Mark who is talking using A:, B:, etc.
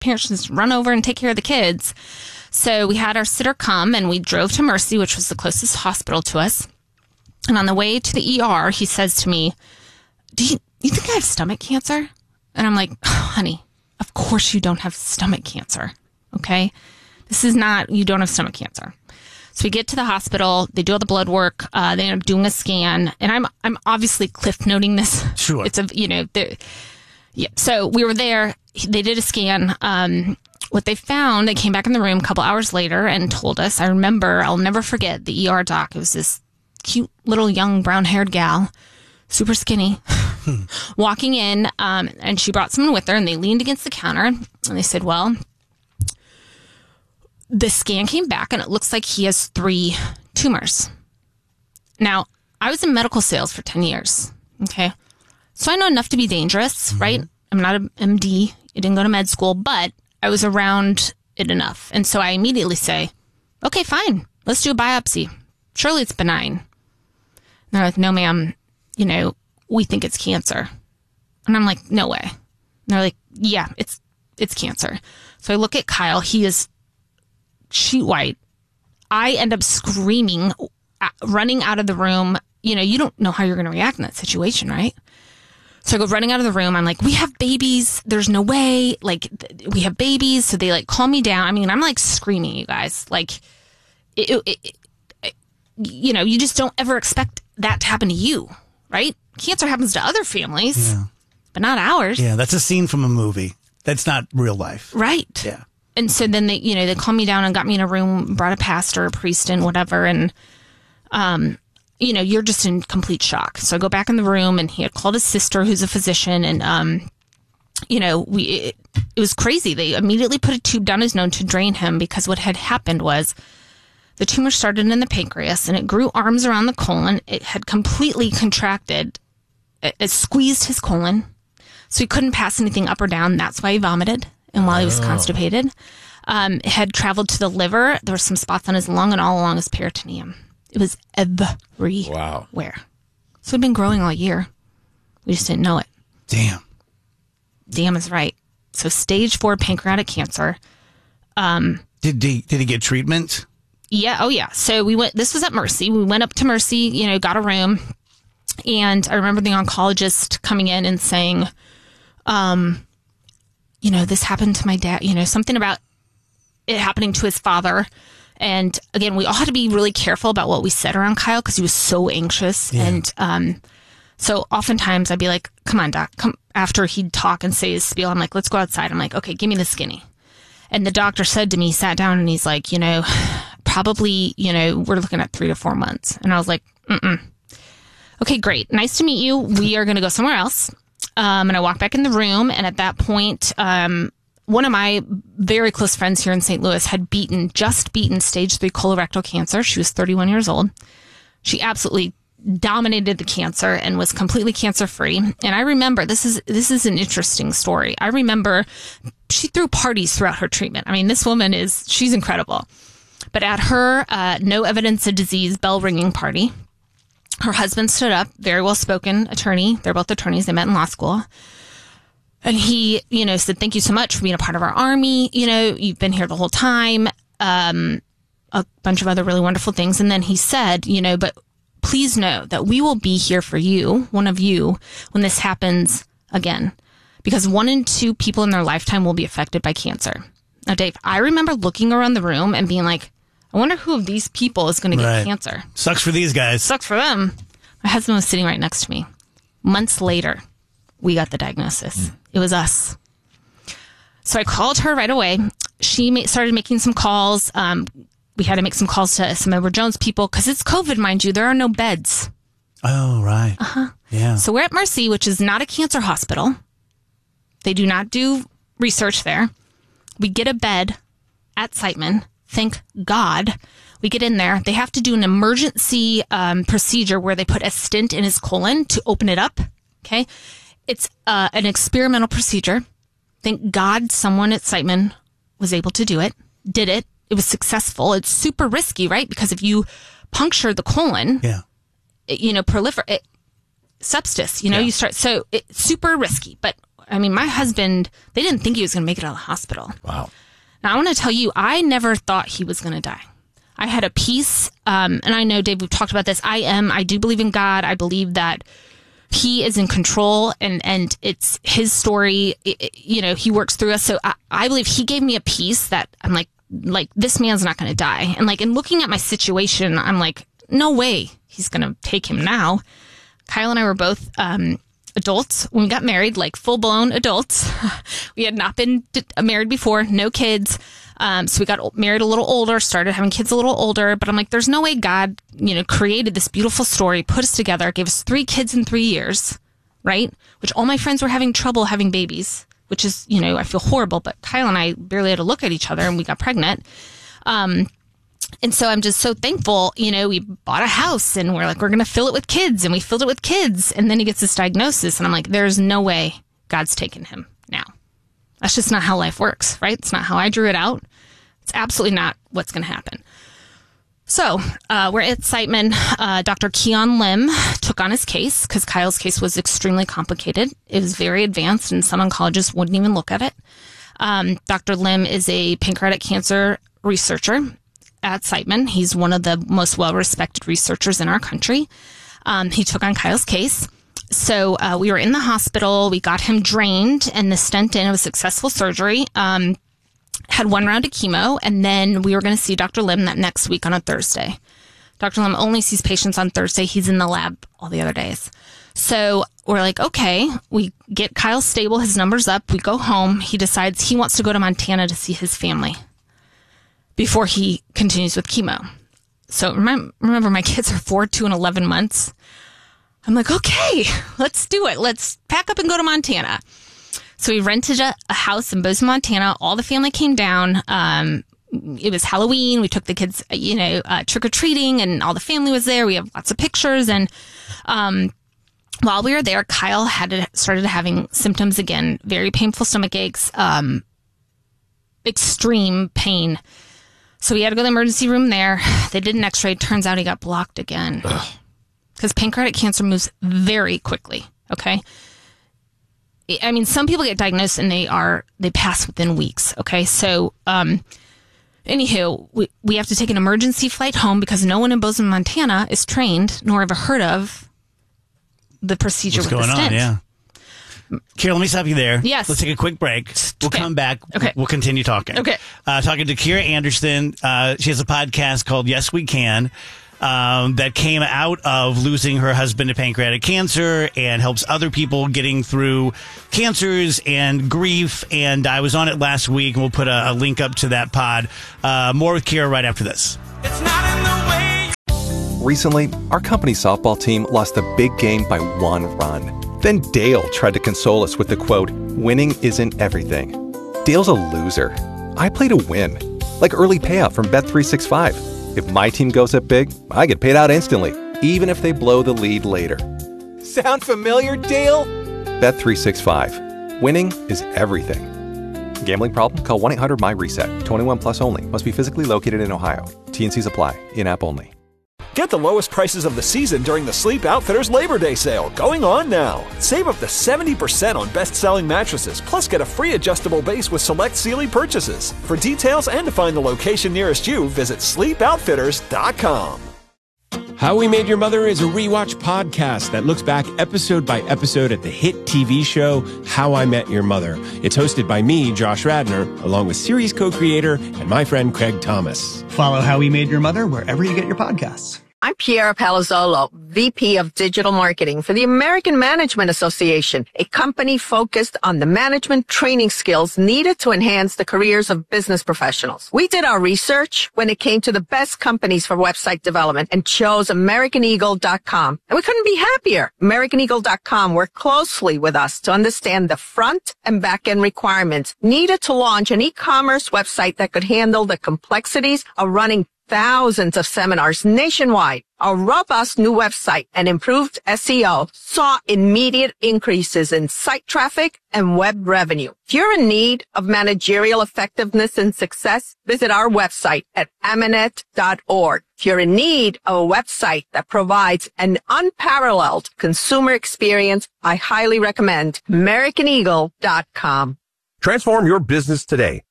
A: parents just run over and take care of the kids. So we had our sitter come, and we drove to Mercy, which was the closest hospital to us. And on the way to the ER, he says to me, do you think I have stomach cancer? And I'm like, oh, honey, of course you don't have stomach cancer. Okay? This is not, you don't have stomach cancer. So we get to the hospital, they do all the blood work, they end up doing a scan, and I'm obviously cliff noting this.
B: Sure.
A: It's yeah. So we were there, they did a scan. What they found, they came back in the room a couple hours later and told us, I remember, I'll never forget the ER doc. It was this cute little young brown-haired gal, super skinny, walking in, and she brought someone with her, and they leaned against the counter, and they said, well, the scan came back, and it looks like he has 3 tumors. Now, I was in medical sales for 10 years, okay? So I know enough to be dangerous, right? I'm not an MD. I didn't go to med school, but I was around it enough. And so I immediately say, okay, fine. Let's do a biopsy. Surely it's benign. And they're like, no, ma'am, we think it's cancer. And I'm like, no way. And they're like, yeah, it's cancer. So I look at Kyle. He is sheet white. I end up screaming, running out of the room. You don't know how you're going to react in that situation, right? So I go running out of the room. I'm like, we have babies. There's no way. Like, we have babies. So they calm me down. I mean, I'm screaming, you guys. You just don't ever expect that to happen to you, right? Cancer happens to other families, but not ours.
B: Yeah, that's a scene from a movie. That's not real life.
A: Right.
B: Yeah.
A: And so then they calmed me down and got me in a room, brought a pastor, a priest, and whatever. And, you're just in complete shock. So I go back in the room, and he had called his sister, who's a physician. And, it was crazy. They immediately put a tube down his nose to drain him, because what had happened was the tumor started in the pancreas, and it grew arms around the colon. It had completely contracted. It squeezed his colon. So he couldn't pass anything up or down. That's why he vomited. And while he was constipated, it had traveled to the liver. There were some spots on his lung and all along his peritoneum. It was everywhere.
C: Wow.
A: So it'd been growing all year. We just didn't know it. Damn is right. So stage 4 pancreatic cancer.
B: Did he get treatment?
A: Yeah. Oh, yeah. So we went. This was at Mercy. We went up to Mercy. Got a room, and I remember the oncologist coming in and saying, this happened to my dad, something about it happening to his father. And again, we all had to be really careful about what we said around Kyle, because he was so anxious. Yeah. And so oftentimes I'd be like, come on, doc, come. After he'd talk and say his spiel, I'm like, let's go outside. I'm like, okay, give me the skinny. And the doctor said to me, sat down, and he's like, probably, we're looking at 3 to 4 months. And I was like, okay, great. Nice to meet you. We are going to go somewhere else. And I walked back in the room, and at that point, one of my very close friends here in St. Louis had just beaten stage 3 colorectal cancer. She was 31 years old. She absolutely dominated the cancer and was completely cancer-free. And I remember, this is an interesting story. I remember she threw parties throughout her treatment. I mean, this woman she's incredible. But at her no evidence of disease bell ringing party, her husband stood up, very well-spoken attorney. They're both attorneys. They met in law school. And he, said, thank you so much for being a part of our army. You've been here the whole time. A bunch of other really wonderful things. And then he said, but please know that we will be here for you, one of you, when this happens again. Because 1 in 2 people in their lifetime will be affected by cancer. Now, Dave, I remember looking around the room and being like, I wonder who of these people is going to get cancer.
B: Sucks for these guys.
A: Sucks for them. My husband was sitting right next to me. Months later, we got the diagnosis. It was us. So I called her right away. She started making some calls. We had to make some calls to some Edward Jones people, because it's COVID, mind you. There are no beds.
B: Oh, right. Yeah.
A: So we're at Mercy, which is not a cancer hospital. They do not do research there. We get a bed at Siteman. Thank God. We get in there. They have to do an emergency procedure where they put a stent in his colon to open it up. Okay. It's an experimental procedure. Thank God someone at Siteman was able to do it, did it. It was successful. It's super risky, right? Because if you puncture the colon, proliferate, sepsis, you start. So it's super risky. But I mean, my husband, they didn't think he was going to make it out of the hospital.
C: Wow.
A: Now, I want to tell you, I never thought he was going to die. I had a peace, and I know, Dave, we've talked about this. I do believe in God. I believe that he is in control, and it's his story. He works through us. So I believe he gave me a peace that I'm like, this man's not going to die. And in looking at my situation, I'm like, no way he's going to take him now. Kyle and I were both adults when we got married, full-blown adults. We had not been married before, no kids. So we got married a little older, started having kids a little older. But I'm like, there's no way God, created this beautiful story, put us together, gave us 3 kids in 3 years, right? Which all my friends were having trouble having babies, which is, I feel horrible. But Kyle and I barely had to look at each other, and we got pregnant. And so I'm just so thankful, we bought a house and we're going to fill it with kids, and we filled it with kids. And then he gets this diagnosis, and I'm like, there's no way God's taken him now. That's just not how life works, right? It's not how I drew it out. It's absolutely not what's going to happen. So we're at Siteman. Dr. Keon Lim took on his case because Kyle's case was extremely complicated. It was very advanced, and some oncologists wouldn't even look at it. Dr. Lim is a pancreatic cancer researcher at Siteman. He's one of the most well-respected researchers in our country. He took on Kyle's case. So we were in the hospital. We got him drained and the stent in. It was successful surgery. Had 1 round of chemo, and then we were going to see Dr. Lim that next week on a Thursday. Dr. Lim only sees patients on Thursday. He's in the lab all the other days. So we're like, okay, we get Kyle stable, his numbers up. We go home. He decides he wants to go to Montana to see his family before he continues with chemo. So remember, my kids are 4, 2, and 11 months. I'm like, okay, let's do it. Let's pack up and go to Montana. So we rented a house in Bozeman, Montana. All the family came down. It was Halloween. We took the kids, trick-or-treating, and all the family was there. We have lots of pictures. And while we were there, Kyle started having symptoms again, very painful stomach aches, extreme pain. So we had to go to the emergency room there. They did an x-ray. Turns out he got blocked again. Because pancreatic cancer moves very quickly, okay? I mean, some people get diagnosed and they pass within weeks, okay? So, anywho, we have to take an emergency flight home because no one in Bozeman, Montana is trained nor ever heard of the procedure with the stent. What's going on,
B: yeah. Kira, let me stop you there.
A: Yes.
B: Let's take a quick break. We'll come back.
A: Okay.
B: We'll continue talking.
A: Okay.
B: Talking to Kira Anderson. She has a podcast called Yes We Can that came out of losing her husband to pancreatic cancer and helps other people getting through cancers and grief. And I was on it last week, and we'll put a link up to that pod. More with Kira right after this.
D: It's not in the way.
E: Recently, our company softball team lost a big game by 1 run. Then Dale tried to console us with the quote, "Winning isn't everything." Dale's a loser. I play to win. Like early payout from Bet365. If my team goes up big, I get paid out instantly, even if they blow the lead later.
D: Sound familiar, Dale?
E: Bet365. Winning is everything. Gambling problem? Call 1-800-MY-RESET. 21 plus only. Must be physically located in Ohio. T&Cs apply. In-app only.
F: Get the lowest prices of the season during the Sleep Outfitters Labor Day sale, going on now. Save up to 70% on best-selling mattresses, plus get a free adjustable base with select Sealy purchases. For details and to find the location nearest you, visit sleepoutfitters.com.
G: How We Made Your Mother is a rewatch podcast that looks back episode by episode at the hit TV show How I Met Your Mother. It's hosted by me, Josh Radnor, along with series co-creator and my friend Craig Thomas.
H: Follow How We Made Your Mother wherever you get your podcasts.
I: I'm Piera Palazzolo, VP of Digital Marketing for the American Management Association, a company focused on the management training skills needed to enhance the careers of business professionals. We did our research when it came to the best companies for website development and chose AmericanEagle.com. And we couldn't be happier. AmericanEagle.com worked closely with us to understand the front and back end requirements needed to launch an e-commerce website that could handle the complexities of running thousands of seminars nationwide. Our robust new website and improved SEO saw immediate increases in site traffic and web revenue. If you're in need of managerial effectiveness and success, visit our website at Amanet.org. If you're in need of a website that provides an unparalleled consumer experience, I highly recommend AmericanEagle.com.
C: Transform your business today.